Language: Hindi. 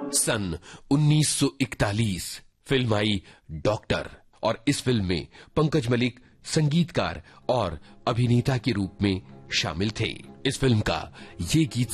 सन 1941 फिल्म आई डॉक्टर, और इस फिल्म में पंकज मलिक संगीतकार और अभिनेता के रूप में शामिल थे। इस फिल्म का ये गीत